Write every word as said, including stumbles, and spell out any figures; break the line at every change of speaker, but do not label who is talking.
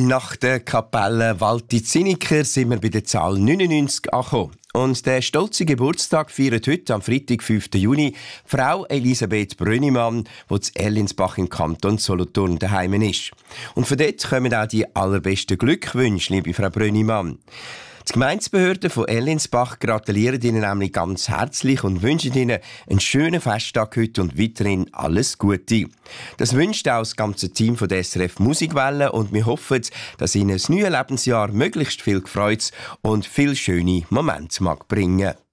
Nach der Kapelle Valtiziniker sind wir bei der Zahl neunundneunzig angekommen. Und der stolze Geburtstag feiert heute, am Freitag, fünften Juni, Frau Elisabeth Brönnimann, die zu Erlinsbach im Kanton Solothurn daheim ist. Und von dort kommen auch die allerbesten Glückwünsche, liebe Frau Brönnimann. Die Gemeindebehörden von Erlinsbach gratulieren Ihnen nämlich ganz herzlich und wünschen Ihnen einen schönen Festtag heute und weiterhin alles Gute. Das wünscht auch das ganze Team von der S R F Musikwelle und wir hoffen, dass Ihnen das neue Lebensjahr möglichst viel Freude und viel schöne Momente mag bringen.